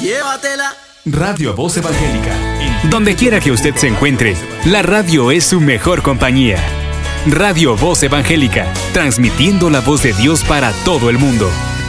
Llévatela. Radio Voz Evangélica. Donde quiera que usted se encuentre, la radio es su mejor compañía. Radio Voz Evangélica, transmitiendo la voz de Dios para todo el mundo.